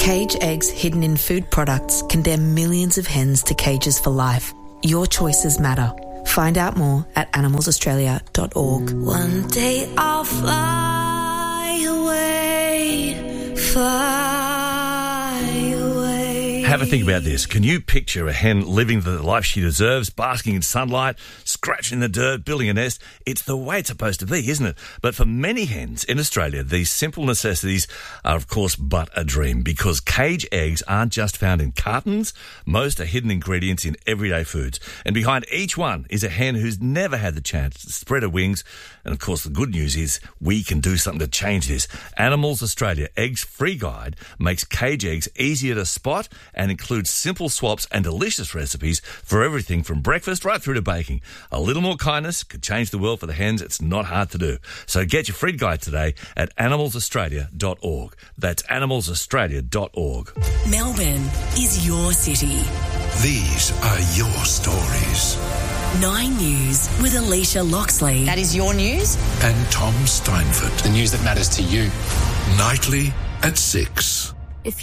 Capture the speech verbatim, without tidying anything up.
Cage eggs hidden in food products condemn millions of hens to cages for life. Your choices matter. Find out more at animals australia dot org. One day I'll fly away, fly away. Have a think about this. Can you picture a hen living the life she deserves, basking in sunlight, scratching the dirt, building a nest? It's the way it's supposed to be, isn't it? But for many hens in Australia, these simple necessities are, of course, but a dream, because cage eggs aren't just found in cartons. Most are hidden ingredients in everyday foods. And behind each one is a hen who's never had the chance to spread her wings. And, of course, the good news is we can do something to change this. Animals Australia Eggs Free Guide makes cage eggs easier to spot and includes simple swaps and delicious recipes for everything from breakfast right through to baking. A little more kindness could change the world for the hens. It's not hard to do. So get your free guide today at animals australia dot org. That's animals australia dot org. Melbourne is your city. These are your stories. Nine News with Alicia Loxley. That is your news. And Tom Steinford. The news that matters to you. Nightly at six.